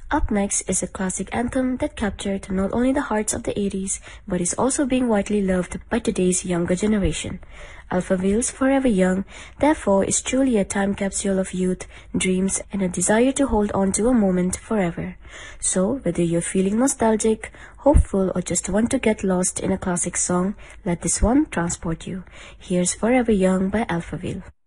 Up next is a classic anthem that captured not only the hearts of the 80s, but is also being widely loved by today's younger generation. Alphaville's Forever Young, therefore, is truly a time capsule of youth, dreams, and a desire to hold on to a moment forever. So, whether you're feeling nostalgic, hopeful, or just want to get lost in a classic song, let this one transport you. Here's Forever Young by Alphaville.